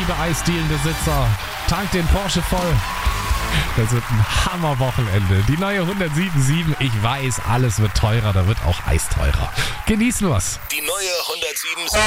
liebe Eisdielenbesitzer. Tankt den Porsche voll. Das wird ein Hammerwochenende. Die neue 107.7. Ich weiß, alles wird teurer, da wird auch Eis teurer. Genießen wir's. Die neue 107.7.